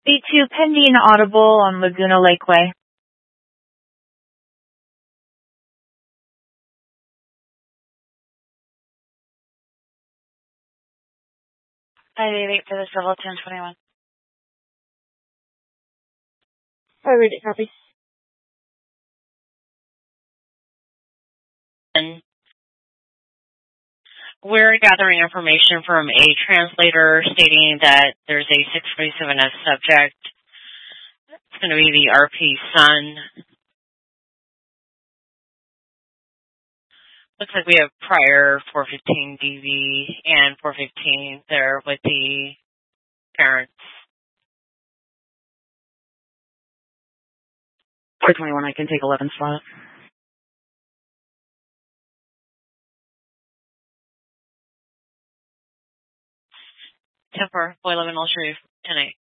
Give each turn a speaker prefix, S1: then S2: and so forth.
S1: B2 pending audible on Laguna Lakeway.
S2: I wait for the civil 1021.
S3: I read it, copy.
S4: And we're gathering information from a translator stating that there's a 647S subject. It's going to be the RP Sun. Looks like we have prior 415 DV and 415 there with the parents.
S5: 421, I can take 11 slot.
S4: Temper, Boy 11, I'll show you 10-8.